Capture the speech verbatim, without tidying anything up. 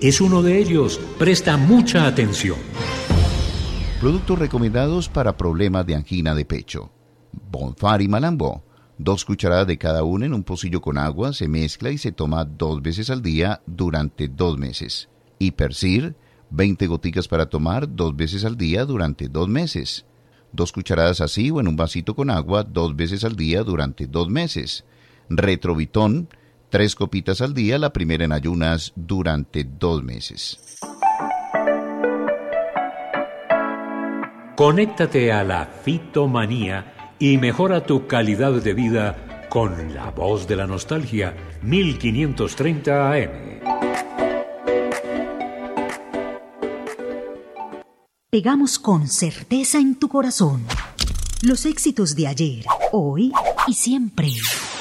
es uno de ellos. Presta mucha atención. Productos recomendados para problemas de angina de pecho. Bonfar y Malambo. Dos cucharadas de cada una en un pocillo con agua, se mezcla y se toma dos veces al día durante dos meses. Hipersir, veinte goticas para tomar dos veces al día durante dos meses. Dos cucharadas así o en un vasito con agua dos veces al día durante dos meses. Retrovitón, tres copitas al día, la primera en ayunas durante dos meses. Conéctate a la fitomanía y mejora tu calidad de vida con La Voz de la Nostalgia, mil quinientos treinta A M. Pegamos con certeza en tu corazón los éxitos de ayer, hoy y siempre.